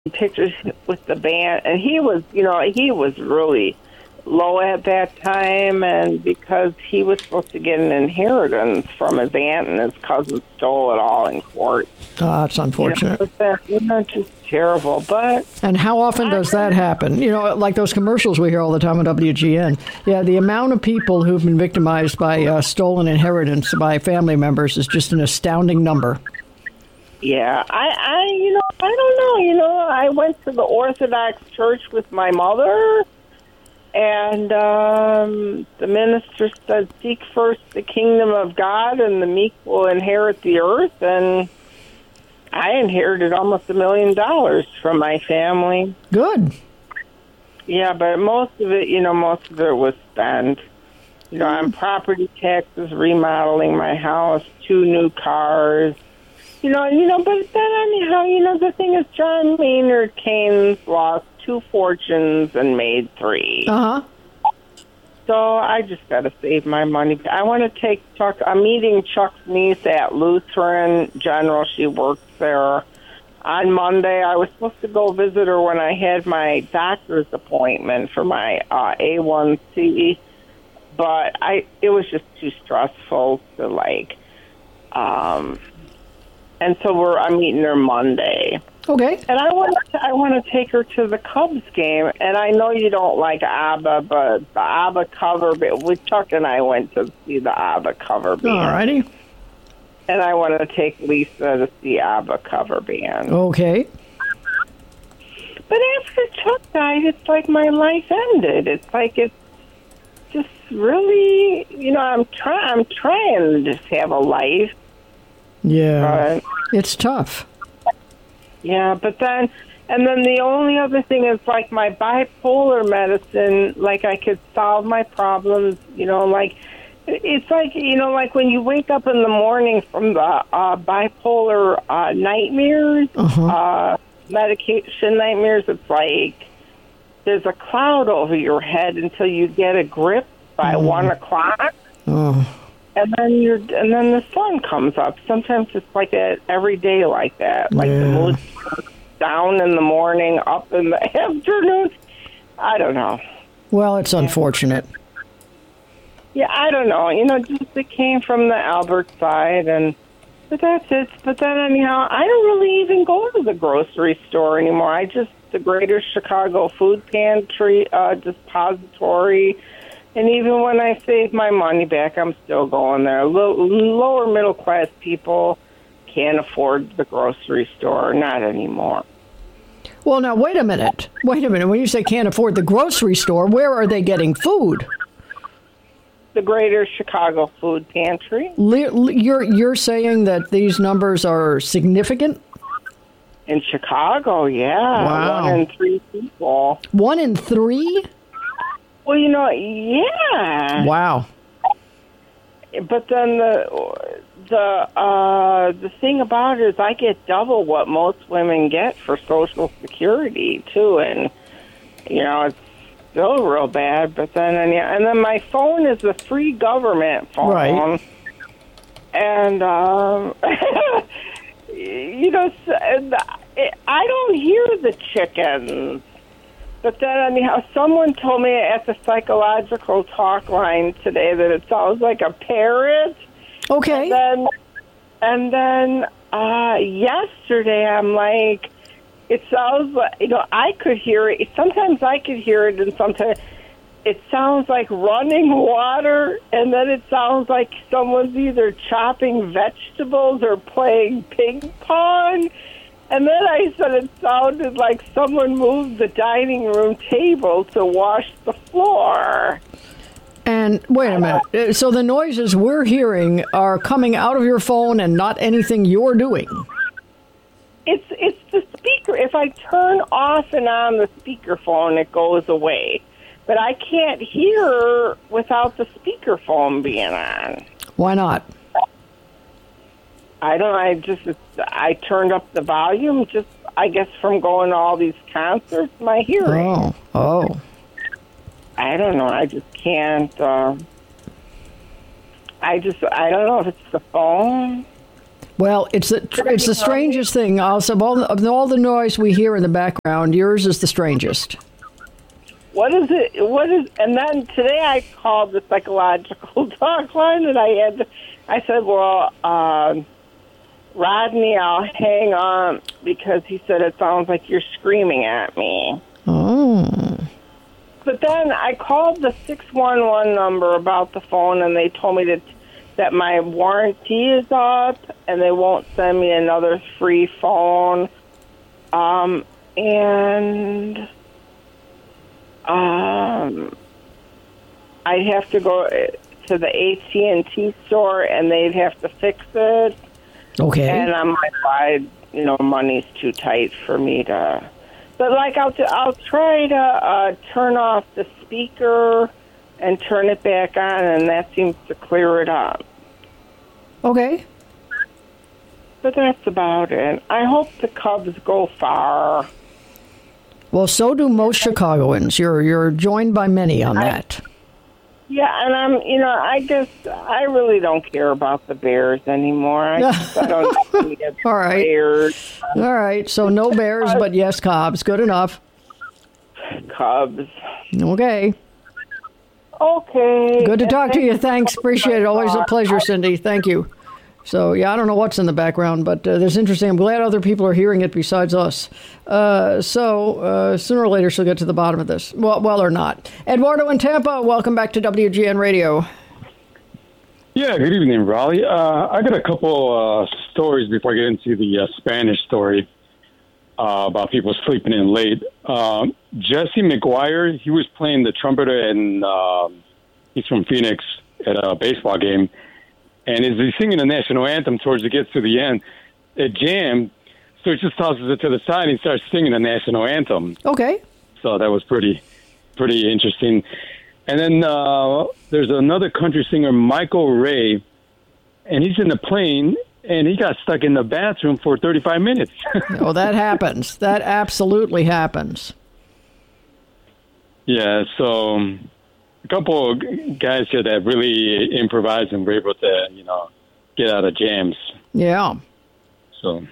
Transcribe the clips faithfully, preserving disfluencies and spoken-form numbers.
pictures with the band, and he was, you know, he was really low at that time, and because he was supposed to get an inheritance from his aunt, and his cousin stole it all in court. Oh, that's unfortunate. You know, that, you know, just terrible. But and how often does that happen? You know, like those commercials we hear all the time on W G N. Yeah, the amount of people who've been victimized by uh, stolen inheritance by family members is just an astounding number. Yeah, I, I, you know, I don't know. You know, I went to the Orthodox church with my mother, and um, the minister said, seek first the kingdom of God, and the meek will inherit the earth. And I inherited almost a million dollars from my family. Good. Yeah, but most of it, you know, most of it was spent. You know, on property taxes, remodeling my house, two new cars. You know, you know, but then anyhow, you know, the thing is, John Maynard Keynes lost two fortunes and made three. Uh huh. So I just got to save my money. I want to take Chuck. I'm meeting Chuck's niece at Lutheran General. She works there. On Monday, I was supposed to go visit her when I had my doctor's appointment for my uh, A one C, but I it was just too stressful to like. Um, and so we're I'm meeting her Monday. Okay. And I want to, I want to take her to the Cubs game. And I know you don't like ABBA, but the ABBA cover band, we Chuck and I went to see the ABBA cover band. All righty. And I want to take Lisa to see ABBA cover band. Okay. But after Chuck died, it's like my life ended. It's like it's just really, you know, I'm trying. I'm trying to just have a life. Yeah. But, it's tough. yeah, but then, and then the only other thing is like my bipolar medicine. Like I could solve my problems. You know, like. It's like, you know, like when you wake up in the morning from the uh, bipolar uh, nightmares, uh-huh. uh, medication nightmares, it's like there's a cloud over your head until you get a grip by oh. one o'clock. Oh. And then you're, and then the sun comes up. Sometimes it's like that every day like that. Like yeah. the moon's down in the morning, up in the afternoon. I don't know. Well, it's unfortunate. Yeah, I don't know. You know, just it came from the Albert side, and but that's it. But then anyhow, I don't really even go to the grocery store anymore. I just the Greater Chicago Food Pantry uh, Depository, and even when I save my money back, I'm still going there. Low, lower middle class people can't afford the grocery store, not anymore. Well, now wait a minute. Wait a minute. When you say can't afford the grocery store, where are they getting food? The Greater Chicago Food Pantry. You're you're saying that these numbers are significant? In Chicago, yeah. Wow. One in three people. One in three? Well, you know, yeah. Wow. But then the the uh, the thing about it is I get double what most women get for Social Security, too. And, you know, it's still real bad, but then and, yeah, and then my phone is a free government phone, right? And um, you know, I don't hear the chickens. But then anyhow, someone told me at the psychological talk line today that it sounds like a parrot. Okay. And then, and then uh, yesterday, I'm like. It sounds like, you know, I could hear it. Sometimes I could hear it, and sometimes it sounds like running water, and then it sounds like someone's either chopping vegetables or playing ping pong. And then I said it sounded like someone moved the dining room table to wash the floor. And wait a minute. So the noises we're hearing are coming out of your phone and not anything you're doing? It's it's the speaker. If I turn off and on the speakerphone, it goes away. But I can't hear without the speakerphone being on. Why not? I don't. I just I turned up the volume. Just I guess from going to all these concerts, my hearing. Oh, oh. I don't know. I just can't. Uh, I just I don't know if it's the phone. Well, it's the it's the strangest thing. Also, of all the, of all the noise we hear in the background, yours is the strangest. What is it? What is? And then today I called the psychological talk line, and I had. To, I said, "Well, um, Rodney, I'll hang on because he said it sounds like you're screaming at me." Oh. But then I called the six one one number about the phone, and they told me that that my warranty is up, and they won't send me another free phone. Um, and um, I'd have to go to the A T and T store, and they'd have to fix it. Okay. And I'm like, why, you know, money's too tight for me to... But, like, I'll, I'll try to uh, turn off the speaker and turn it back on, and that seems to clear it up. Okay. But that's about it. I hope the Cubs go far. Well, so do most Chicagoans. You're you're joined by many on that. I, yeah, and I'm, you know, I guess I really don't care about the Bears anymore. I, just, I don't need All right. Bears. All right. So no Bears, but yes, Cubs. Good enough. Cubs. Okay. Okay. Good to talk to you. Thanks. Appreciate it. Always a pleasure, Cindy. Thank you. So, yeah, I don't know what's in the background, but uh, that's interesting. I'm glad other people are hearing it besides us. Uh, so, uh, sooner or later, she'll get to the bottom of this. Well, well or not. Eduardo in Tampa, welcome back to W G N Radio. Yeah, good evening, Raleigh. Uh, I got a couple uh, stories before I get into the uh, Spanish story uh, about people sleeping in late. Um, Jesse McGuire, he was playing the trumpeter, and uh, he's from Phoenix at a baseball game. And as he's singing the national anthem towards it gets to the end, it jammed, so he just tosses it to the side and he starts singing the national anthem. Okay. So that was pretty, pretty interesting. And then uh, there's another country singer, Michael Ray, and he's in the plane, and he got stuck in the bathroom for thirty-five minutes. Oh, that happens. That absolutely happens. Yeah, so a couple of guys here that really improvised and were able to, you know, get out of jams. Yeah. So,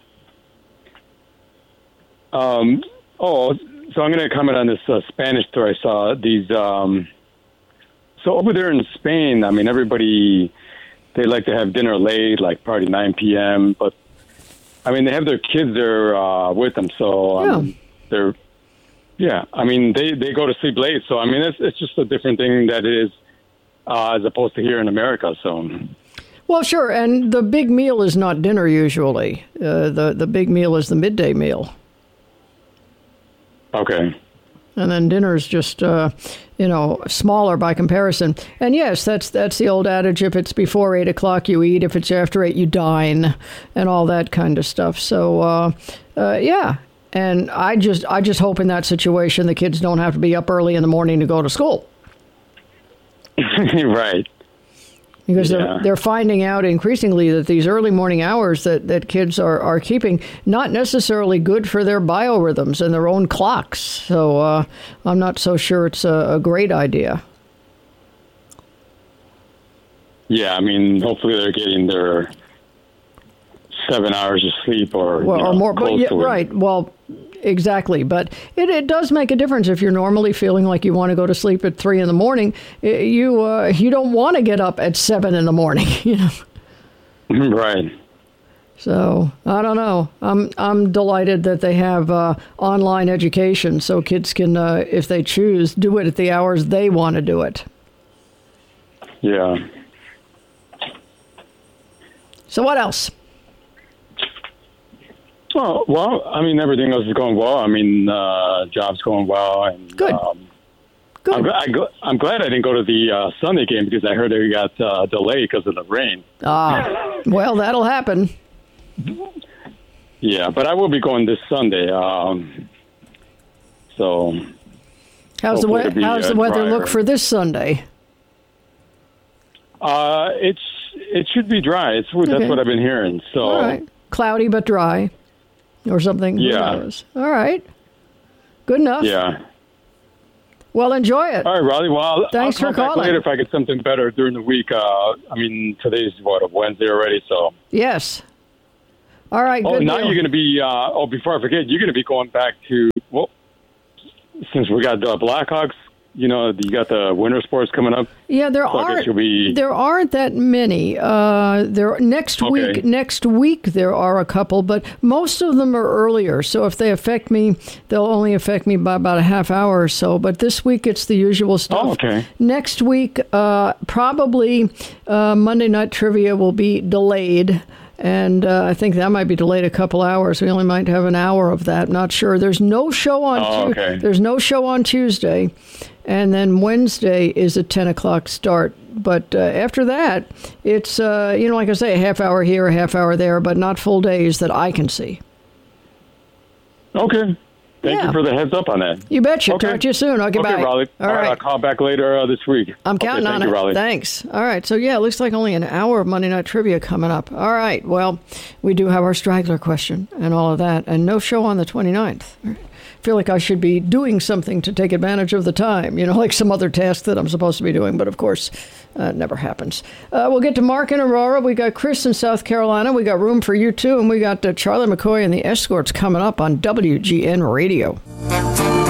um, oh, so I'm going to comment on this uh, Spanish story I saw. These, um, so over there in Spain, I mean, everybody, they like to have dinner late, like party nine p.m., but, I mean, they have their kids there uh, with them, so um, yeah. they're, yeah, I mean, they, they go to sleep late, so, I mean, it's, it's just a different thing that it is uh, as opposed to here in America, so... Well, sure, and the big meal is not dinner usually. Uh, the, the big meal is the midday meal. Okay. And then dinner is just, uh, you know, smaller by comparison. And yes, that's that's the old adage, if it's before eight o'clock, you eat. If it's after eight, you dine, and all that kind of stuff. So, uh, uh, yeah. And I just I just hope in that situation the kids don't have to be up early in the morning to go to school. Right. Because yeah. they're, they're finding out increasingly that these early morning hours that, that kids are, are keeping, not necessarily good for their biorhythms and their own clocks. So uh, I'm not so sure it's a, a great idea. Yeah, I mean, hopefully they're getting their seven hours of sleep or, well, you know, or more. But yeah, to right. It. Well, exactly. But it, it does make a difference if you're normally feeling like you want to go to sleep at three in the morning. You uh, you don't want to get up at seven in the morning. You know. Right. So I don't know. I'm I'm delighted that they have uh, online education, so kids can, uh, if they choose, do it at the hours they want to do it. Yeah. So what else? Oh, well, I mean, everything else is going well. I mean, uh, job's going well. And, Good. Um, Good. I'm, I, I'm glad I didn't go to the uh, Sunday game because I heard they got uh, delayed because of the rain. Ah, well, that'll happen. Yeah, but I will be going this Sunday. Um, so, how's the we- be, how's uh, the weather drier. look for this Sunday? Uh, it's it should be dry. It's that's Okay. what I've been hearing. So, All right, cloudy but dry, or something. Who Yeah. knows? All right. Good enough. yeah. Well, enjoy it. All right, Riley. Well, I'll, Thanks I'll for call back calling. later if I get something better during the week. Uh, I mean, today's what a Wednesday already, so Yes. All right. Oh, good now deal. you're going to be. Uh, oh, before I forget, you're going to be going back to. Well, since we got the Blackhawks, you know, you got the winter sports coming up. Yeah, there so aren't. Be... There aren't that many. Uh, there next okay. week. Next week there are a couple, but most of them are earlier. So if they affect me, they'll only affect me by about a half hour or so. But this week it's the usual stuff. Oh, okay. Next week, uh, probably uh, Monday Night Trivia will be delayed. And uh, I think that might be delayed a couple hours. We only might have an hour of that. Not sure. There's no show on. Oh, tu- okay. There's no show on Tuesday, and then Wednesday is a ten o'clock start. But uh, after that, it's uh, you know, like I say, a half hour here, a half hour there, but not full days that I can see. Okay. Thank Yeah. you for the heads up on that. You betcha. Okay. Talk to you soon. Okay, Okay, bye. Raleigh. All All right. right. I'll call back later uh, this week. I'm Okay, counting thank on you, it. Raleigh. Thanks. All right. So, yeah, it looks like only an hour of Monday Night Trivia coming up. All right. Well, we do have our straggler question and all of that, and no show on the twenty-ninth. I feel like I should be doing something to take advantage of the time, you know, like some other task that I'm supposed to be doing. But, of course, uh, it never happens. Uh, we'll get to Mark in Aurora. We got Chris in South Carolina. We got room for you, too. And we got uh, Charlie McCoy and the Escorts coming up on W G N Radio.